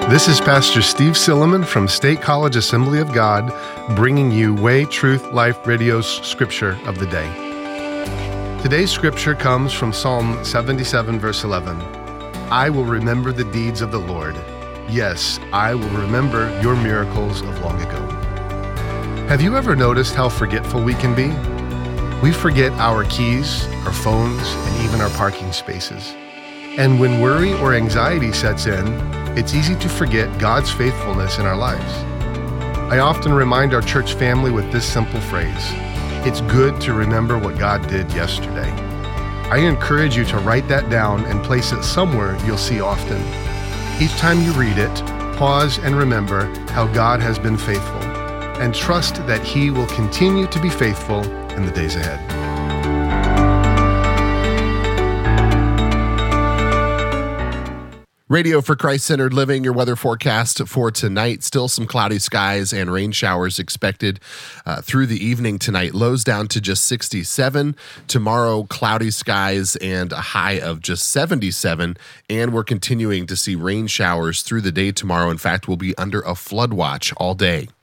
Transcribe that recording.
This is Pastor Steve Silliman from State College Assembly of God, bringing you Way, Truth, Life Radio's Scripture of the Day. Today's Scripture comes from Psalm 77, verse 11. I will remember the deeds of the Lord. Yes, I will remember your miracles of long ago. Have you ever noticed how forgetful we can be? We forget our keys, our phones, and even our parking spaces. And when worry or anxiety sets in, it's easy to forget God's faithfulness in our lives. I often remind our church family with this simple phrase: it's good to remember what God did yesterday. I encourage you to write that down and place it somewhere you'll see often. Each time you read it, pause and remember how God has been faithful, and trust that He will continue to be faithful in the days ahead. Radio for Christ-Centered Living, your weather forecast for tonight. Still some cloudy skies and rain showers expected through the evening tonight. Lows down to just 67. Tomorrow, cloudy skies and a high of just 77. And we're continuing to see rain showers through the day tomorrow. In fact, we'll be under a flood watch all day.